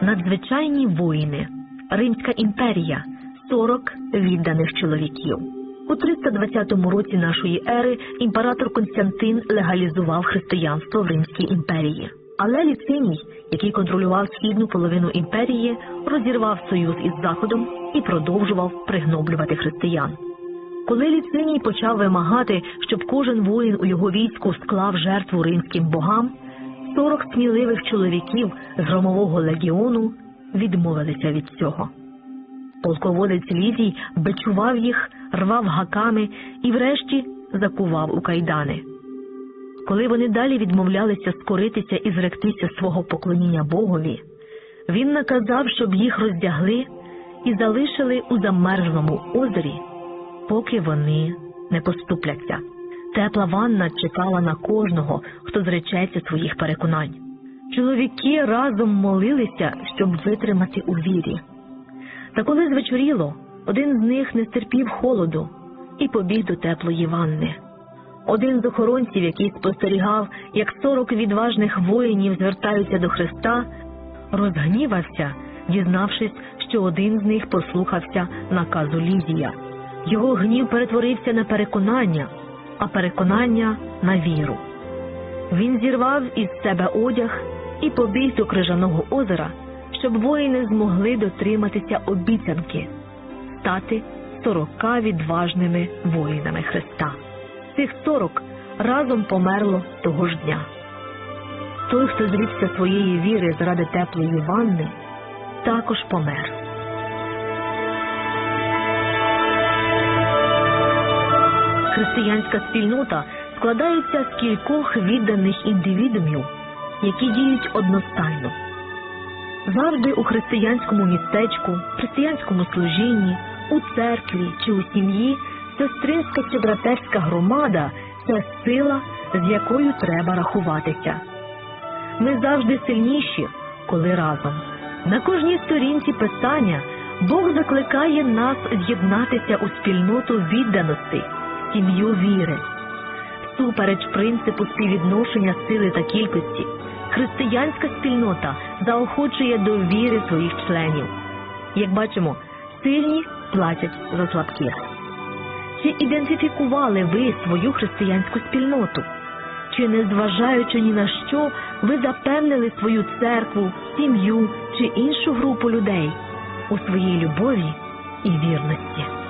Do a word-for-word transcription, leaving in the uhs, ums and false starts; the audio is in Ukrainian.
Надзвичайні воїни. Римська імперія. сорок відданих чоловіків. У триста двадцятому році нашої ери імператор Константин легалізував християнство в Римській імперії. Але Ліциній, який контролював східну половину імперії, розірвав союз із Заходом і продовжував пригноблювати християн. Коли Ліциній почав вимагати, щоб кожен воїн у його війську склав жертву римським богам, сорок сміливих чоловіків з громового легіону відмовилися від цього. Полководець Лізій бичував їх, рвав гаками і врешті закував у кайдани. Коли вони далі відмовлялися скоритися і зректися свого поклоніння Богові, він наказав, щоб їх роздягли і залишили у замерзлому озері, поки вони не поступляться. Тепла ванна чекала на кожного, хто зречеться своїх переконань. Чоловіки разом молилися, щоб витримати у вірі. Та коли звечоріло, один з них не стерпів холоду і побіг до теплої ванни. Один з охоронців, який спостерігав, як сорок відважних воїнів звертаються до Христа, розгнівався, дізнавшись, що один з них послухався наказу Лізія. Його гнів перетворився на переконання, а переконання – на віру. Він зірвав із себе одяг і побіг до Крижаного озера, щоб воїни змогли дотриматися обіцянки – стати сорока відважними воїнами Христа. Цих сорок разом померло того ж дня. Той, хто зрікся своєї віри заради теплої ванни, також помер. Християнська спільнота складається з кількох відданих індивідумів, які діють одностайно. Завжди у християнському містечку, християнському служінні, у церкві чи у сім'ї сестринська чи братерська громада – це сила, з якою треба рахуватися. Ми завжди сильніші, коли разом. На кожній сторінці Писання Бог закликає нас з'єднатися у спільноту відданості, сім'ю віри. Всупереч принципу співвідношення сили та кількості, християнська спільнота заохочує до віри своїх членів. Як бачимо, сильні платять за слабких. Чи ідентифікували ви свою християнську спільноту? Чи, незважаючи ні на що, ви запевнили свою церкву, сім'ю чи іншу групу людей у своїй любові і вірності?